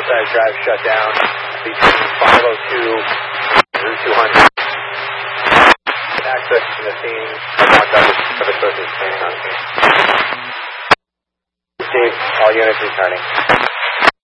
full-size drive shut down between 502 and Route 200. Access to the scene. Locked up with other sources standing on the scene. Steve, all units returning.